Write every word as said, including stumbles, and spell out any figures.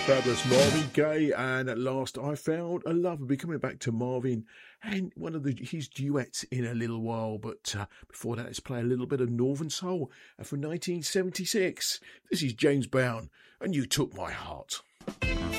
Fabulous Marvin Gaye, and at last I found a love. We'll be coming back to Marvin and one of the, his duets in a little while, but uh, before that, let's play a little bit of Northern Soul from nineteen seventy-six. This is James Brown, and You Took My Heart.